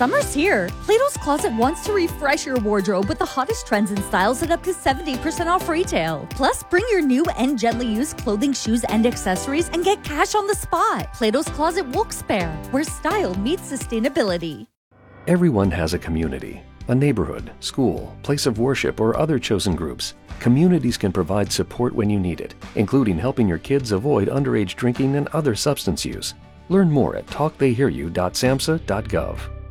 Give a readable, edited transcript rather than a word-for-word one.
Summer's here. Plato's Closet wants to refresh your wardrobe with the hottest trends and styles at up to 70% off retail. Plus, bring your new and gently used clothing, shoes, and accessories and get cash on the spot. Plato's Closet Wilkes-Barre, where style meets sustainability. Everyone has a community, a neighborhood, school, place of worship, or other chosen groups. Communities can provide support when you need it, including helping your kids avoid underage drinking and other substance use. Learn more at talktheyhearyou.samhsa.gov.